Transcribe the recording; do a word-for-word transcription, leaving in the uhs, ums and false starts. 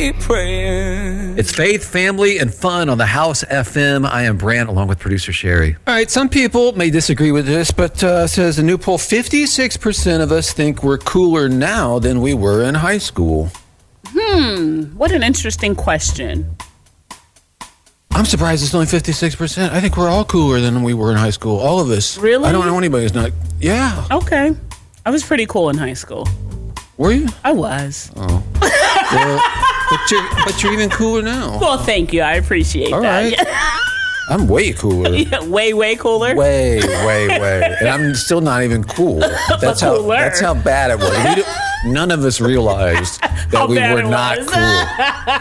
keep praying. It's faith, family, and fun on the House F M. I am Brant, along with producer Sherry. All right, some people may disagree with this, but uh, says a new poll, fifty-six percent of us think we're cooler now than we were in high school. Hmm, what an interesting question. I'm surprised it's only fifty-six percent. I think we're all cooler than we were in high school. All of us. Really? I don't know anybody who's not. Yeah. Okay. I was pretty cool in high school. Were you? I was. Oh. Well, but, you're, but you're even cooler now. Well, thank you. I appreciate All that. right. I'm way cooler. Yeah, way, way cooler. Way, way, way. And I'm still not even cool. That's how Cooler. that's how bad it was. We don't- none of us realized that How we bad were it not was. cool.